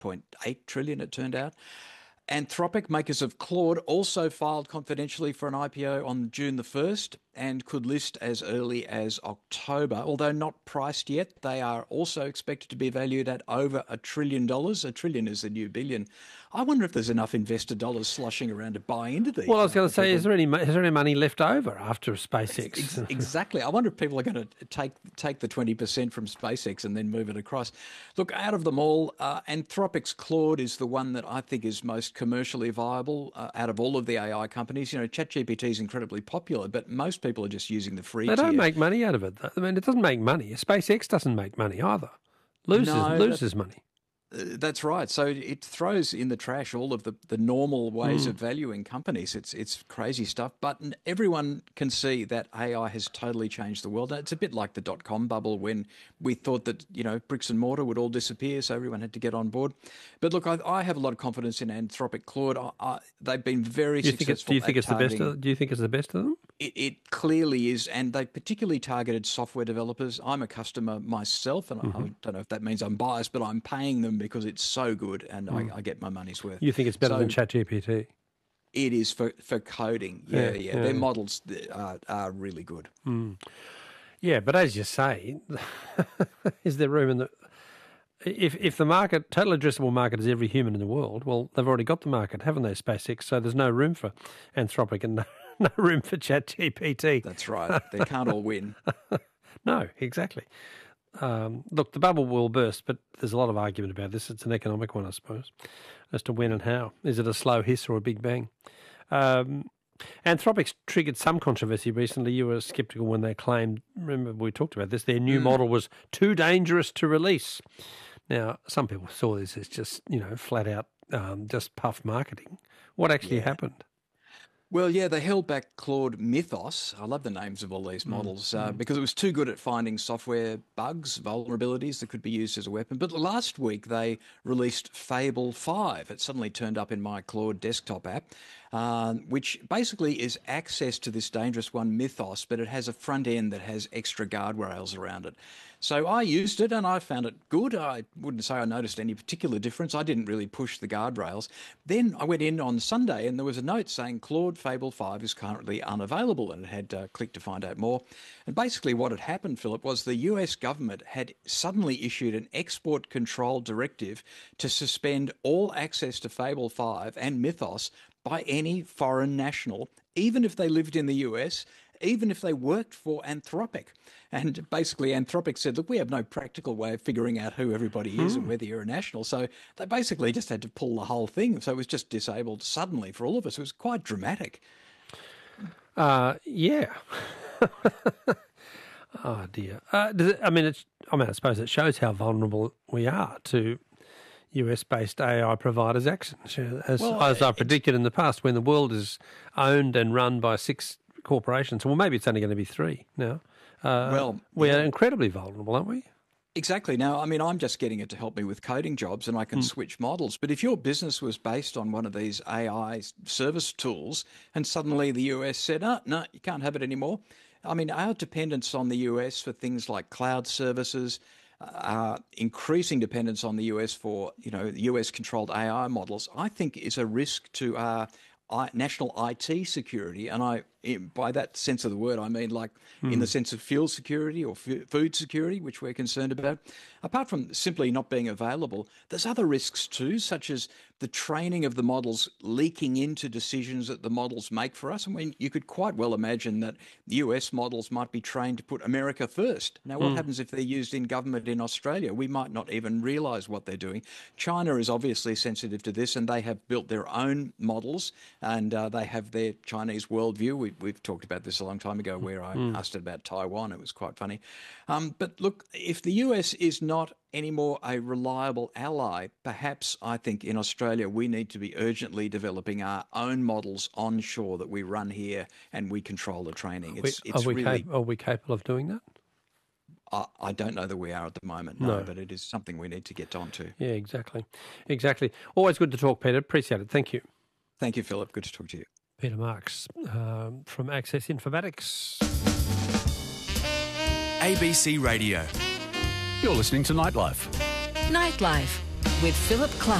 8.8 trillion, it turned out. Anthropic, makers of Claude, also filed confidentially for an IPO on June the 1st and could list as early as October. Although not priced yet, they are also expected to be valued at over $1 trillion. $1 trillion is the new billion. I wonder if there's enough investor dollars sloshing around to buy into these. Well, I was going to say, is there any money left over after SpaceX? Exactly. I wonder if people are going to take the 20% from SpaceX and then move it across. Look, out of them all, Anthropic's Claude is the one that I think is most commercially viable out of all of the AI companies. You know, ChatGPT is incredibly popular, but most people are just using the free tier. They don't make money out of it, though. I mean, it doesn't make money. SpaceX doesn't make money either. Loses money. That's right. So it throws in the trash all of the normal ways of valuing companies. It's crazy stuff. But everyone can see that AI has totally changed the world. It's a bit like the dot-com bubble when we thought that, you know, bricks and mortar would all disappear, so everyone had to get on board. But look, I have a lot of confidence in Anthropic Claude. They've been very successful. Do you think it's the best? Do you think it's the best of them? It clearly is, and they particularly targeted software developers. I'm a customer myself, and I don't know if that means I'm biased, but I'm paying them because it's so good, and I get my money's worth. You think it's better than ChatGPT? It is for coding. Yeah. Their models are really good. Yeah, but as you say, is there room in the... If the market, total addressable market is every human in the world, well, they've already got the market, haven't they, SpaceX? So there's no room for Anthropic and no room for ChatGPT. That's right. They can't all win. No, exactly. Look, the bubble will burst, but there's a lot of argument about this. It's an economic one, I suppose, as to when and how. Is it a slow hiss or a big bang? Anthropic's triggered some controversy recently. You were sceptical when they claimed, remember we talked about this, their new model was too dangerous to release. Now, some people saw this as just, flat out just puff marketing. What actually happened? Well, yeah, they held back Claude Mythos. I love the names of all these models because it was too good at finding software bugs, vulnerabilities that could be used as a weapon. But last week they released Fable 5. It suddenly turned up in my Claude desktop app, which basically is access to this dangerous one, Mythos, but it has a front end that has extra guardrails around it. So I used it and I found it good. I wouldn't say I noticed any particular difference. I didn't really push the guardrails. Then I went in on Sunday and there was a note saying Claude Fable 5 is currently unavailable, and it had clicked to find out more. And basically what had happened, Philip, was the US government had suddenly issued an export control directive to suspend all access to Fable 5 and Mythos by any foreign national, even if they lived in the US, even if they worked for Anthropic. And basically Anthropic said, look, we have no practical way of figuring out who everybody is and whether you're a national. So they basically just had to pull the whole thing. So it was just disabled suddenly for all of us. It was quite dramatic. Yeah. Oh, dear. I suppose it shows how vulnerable we are to US-based AI providers' actions, as I predicted in the past, when the world is owned and run by 6 corporations. Well, maybe it's only going to be 3 now. We are incredibly vulnerable, aren't we? Exactly. Now, I'm just getting it to help me with coding jobs and I can switch models. But if your business was based on one of these AI service tools and suddenly the US said, no, you can't have it anymore. Our dependence on the US for things like cloud services, increasing dependence on the US for, US-controlled AI models, I think is a risk to our national IT security. And by that sense of the word, I mean like in the sense of fuel security or food security, which we're concerned about. Apart from simply not being available, there's other risks too, such as the training of the models leaking into decisions that the models make for us. You could quite well imagine that the US models might be trained to put America first. Now, what happens if they're used in government in Australia? We might not even realise what they're doing. China is obviously sensitive to this, and they have built their own models, and they have their Chinese worldview. We've talked about this a long time ago where I asked it about Taiwan. It was quite funny. But look, if the US is not anymore a reliable ally, perhaps I think in Australia we need to be urgently developing our own models onshore that we run here and we control the training. Are we capable of doing that? I don't know that we are at the moment, no, but it is something we need to get onto. Yeah, exactly. Always good to talk, Peter. Appreciate it. Thank you. Thank you, Philip. Good to talk to you. Peter Marks from Access Informatics. ABC Radio. You're listening to Nightlife. Nightlife. with Philip Clark.